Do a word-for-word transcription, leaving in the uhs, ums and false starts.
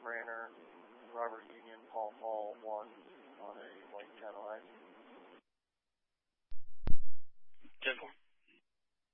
Ranner, Robert Union, Paul Hall, one on a white Cadillac. ten four.